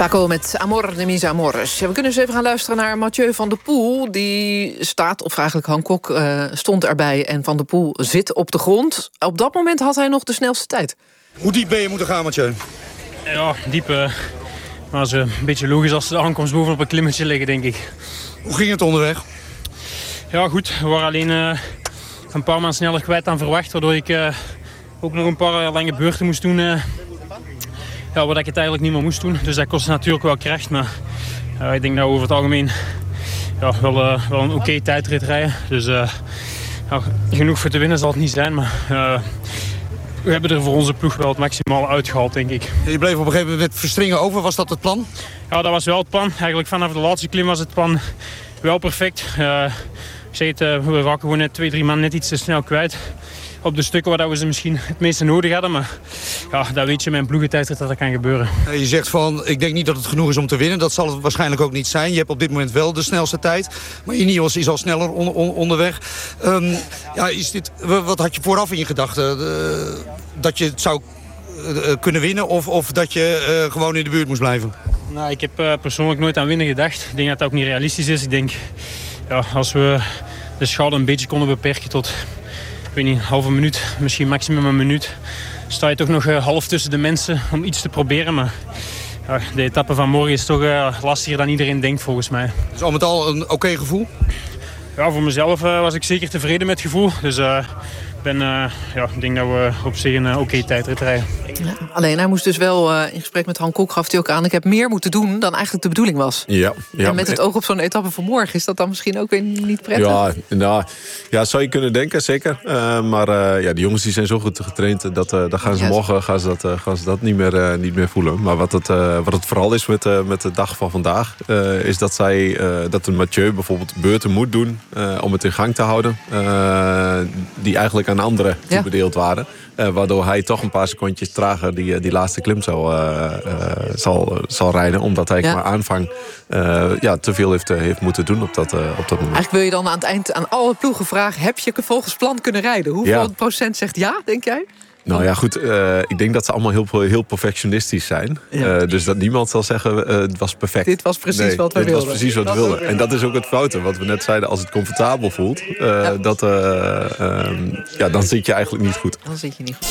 Taco met Amor de mis amores. Ja, we kunnen eens even gaan luisteren naar Mathieu van der Poel. Die staat, of eigenlijk Hancock stond erbij en Van der Poel zit op de grond. Op dat moment had hij nog de snelste tijd. Hoe diep ben je moeten gaan, Mathieu? Ja, diep. Maar het is een beetje logisch als de aankomst bovenop een klimmetje liggen, denk ik. Hoe ging het onderweg? Ja, goed. We waren alleen een paar maanden sneller kwijt dan verwacht. Waardoor ik ook nog een paar lange beurten moest doen. Ja, wat ik het eigenlijk niet meer moest doen. Dus dat kost natuurlijk wel kracht. Maar ik denk dat we over het algemeen wel een oké tijdrit rijden. Dus genoeg voor te winnen zal het niet zijn. Maar we hebben er voor onze ploeg wel het maximaal uitgehaald, denk ik. Je bleef op een gegeven moment met Verstringen over. Was dat het plan? Ja, dat was wel het plan. Eigenlijk vanaf de laatste klim was het plan wel perfect. Ik zeg het, we raken gewoon net 2-3 man net iets te snel kwijt. Op de stukken waar we ze misschien het meeste nodig hadden. Maar ja, dat weet je met een ploegentijdrit dat kan gebeuren. Je zegt van, ik denk niet dat het genoeg is om te winnen. Dat zal het waarschijnlijk ook niet zijn. Je hebt op dit moment wel de snelste tijd. Maar Ineos is al sneller onderweg. Wat had je vooraf in je gedachten? Dat je het zou kunnen winnen of dat je gewoon in de buurt moest blijven? Nou, ik heb persoonlijk nooit aan winnen gedacht. Ik denk dat dat ook niet realistisch is. Ik denk, als we de schade een beetje konden beperken tot... Ik weet niet, een halve minuut, misschien maximum een minuut. Sta je toch nog half tussen de mensen om iets te proberen. Maar de etappe van morgen is toch lastiger dan iedereen denkt volgens mij. Dus al met al een oké gevoel? Ja, voor mezelf was ik zeker tevreden met het gevoel. Dus ik denk dat we op zich een oké tijdrit rijden. Ja, alleen hij moest dus wel in gesprek met Hancock gaf hij ook aan... ik heb meer moeten doen dan eigenlijk de bedoeling was. Ja, en met het oog op zo'n etappe van morgen... is dat dan misschien ook weer niet prettig? Ja, zou je kunnen denken, zeker. Maar de jongens die zijn zo goed getraind... dat gaan ze morgen gaan ze dat niet meer voelen. Maar wat het vooral is met de dag van vandaag... is dat dat een Mathieu bijvoorbeeld beurten moet doen... om het in gang te houden. Die eigenlijk aan anderen toebedeeld waren. Waardoor hij toch een paar secondjes trager die laatste klim zal rijden. Omdat hij qua aanvang te veel heeft moeten doen op dat moment. Eigenlijk wil je dan aan het eind aan alle ploegen vragen... heb je volgens plan kunnen rijden? Hoeveel procent zegt ja, denk jij? Nou ja, goed. Ik denk dat ze allemaal heel perfectionistisch zijn. Ja. Dus dat niemand zal zeggen, het was perfect. Dit was precies wat we wilden. Dit was precies wat we wilden. En dat is ook het foute. Wat we net zeiden, als het comfortabel voelt... dan zit je eigenlijk niet goed. Dan zit je niet goed.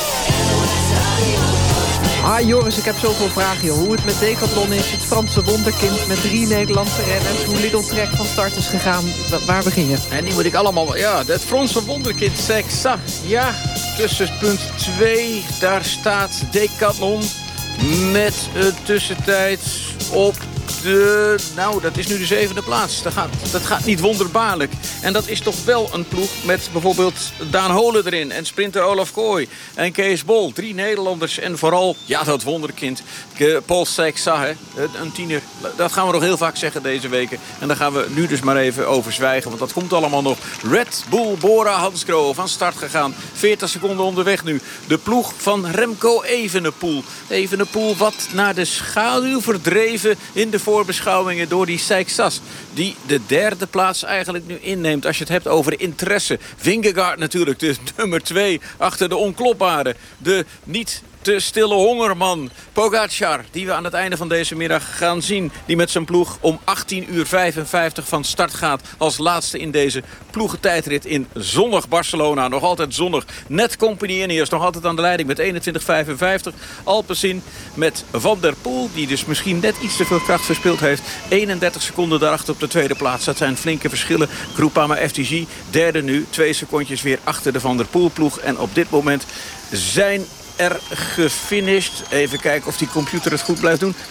Joris, ik heb zoveel vragen. Joh. Hoe het met Decathlon is, het Franse wonderkind... met 3 Nederlandse renners, hoe Lidl Trek van start is gegaan. Waar we gingen. En die moet ik allemaal... Ja, het Franse wonderkind Sexa. Ja, tussenpunt 2. Daar staat Decathlon met een tussentijd op de... Nou, dat is nu de 7e plaats. Dat gaat niet wonderbaarlijk. En dat is toch wel een ploeg met bijvoorbeeld Daan Holen erin... en sprinter Olaf Kooi en Kees Bol. 3 Nederlanders en vooral, dat wonderkind. Paul Sexa, een tiener. Dat gaan we nog heel vaak zeggen deze weken. En daar gaan we nu dus maar even over zwijgen. Want dat komt allemaal nog. Red Bull Bora Hansgrohe van start gegaan. 40 seconden onderweg nu. De ploeg van Remco Evenepoel. Evenepoel wat naar de schaduw verdreven in de voorbeschouwingen door die Seixas. Die de 3e plaats eigenlijk nu inneemt. Als je het hebt over interesse. Vingegaard natuurlijk, de nummer 2 achter de onklopbare. De niet te stille hongerman Pogacar, die we aan het einde van deze middag gaan zien. Die met zijn ploeg om 18:55 van start gaat. Als laatste in deze ploegentijdrit in zonnig Barcelona. Nog altijd zonnig. Net Company Ineos nog altijd aan de leiding met 21:55. Alpecin met Van der Poel, die dus misschien net iets te veel kracht verspeeld heeft. 31 seconden daarachter op de 2e plaats. Dat zijn flinke verschillen. Groupama FDG, 3e nu. 2 secondjes weer achter de Van der Poel ploeg. En op dit moment zijn er gefinished. Even kijken of die computer het goed blijft doen.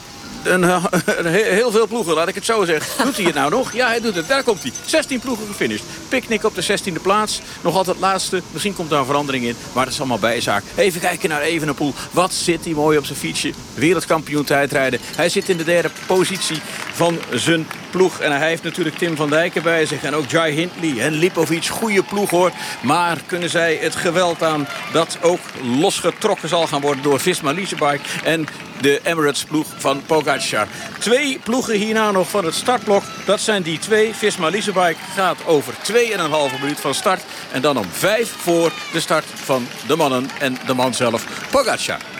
Heel veel ploegen, laat ik het zo zeggen. Doet hij het nou nog? Ja, hij doet het. Daar komt hij. 16 ploegen gefinished. Picnic op de 16e plaats. Nog altijd laatste. Misschien komt daar een verandering in. Maar dat is allemaal bijzaak. Even kijken naar Evenepoel. Wat zit hij mooi op zijn fietsje. Wereldkampioen tijdrijden. Hij zit in de 3e positie van zijn ploeg. En hij heeft natuurlijk Tim van Dijken bij zich. En ook Jai Hindley en Lipovic. Goede ploeg hoor. Maar kunnen zij het geweld aan dat ook losgetrokken zal gaan worden door Visma Leasebike en de Emirates ploeg van Pogacar. 2 ploegen hierna nog van het startblok. Dat zijn die 2. Visma Leasebike gaat over 2,5 minuut van start. En dan om 5 voor de start van de mannen en de man zelf, Pogacar.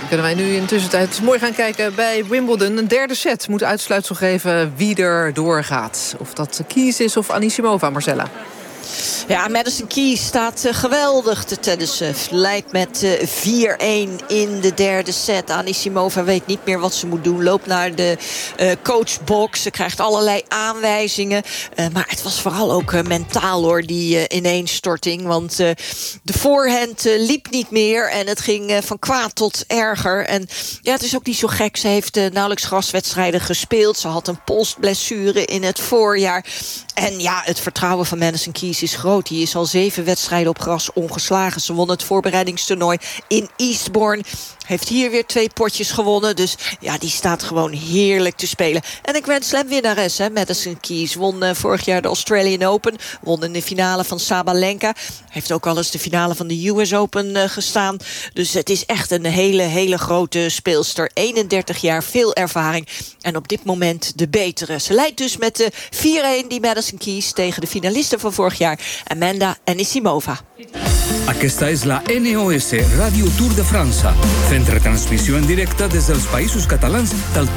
Kunnen wij nu in de tussentijd mooi gaan kijken bij Wimbledon. Een derde set moet uitsluitsel geven wie er doorgaat. Of dat Keys is of Anisimova, Marcella. Ja, Madison Keys staat geweldig te tennissen. Leidt met 4-1 in de derde set. Anisimova weet niet meer wat ze moet doen. Loopt naar de coachbox. Ze krijgt allerlei aanwijzingen. Maar het was vooral ook mentaal hoor, die ineenstorting. Want de voorhand liep niet meer. En het ging van kwaad tot erger. En ja, het is ook niet zo gek. Ze heeft nauwelijks graswedstrijden gespeeld. Ze had een polsblessure in het voorjaar. En ja, het vertrouwen van Madison Keys is groot. Die is al 7 wedstrijden op gras ongeslagen. Ze won het voorbereidingstoernooi in Eastbourne. Heeft hier weer 2 potjes gewonnen. Dus ja, die staat gewoon heerlijk te spelen. En een Grand Slam winnares, hè, Madison Keys. Won vorig jaar de Australian Open. Won in de finale van Sabalenka. Heeft ook al eens de finale van de US Open gestaan. Dus het is echt een hele grote speelster. 31 jaar, veel ervaring. En op dit moment de betere. Ze leidt dus met de 4-1 die Madison Keys tegen de finalisten van vorig jaar, Amanda Anisimova. Aquesta és la NOS Radio Tour de França. Fent retransmissió en directe des dels Països Catalans del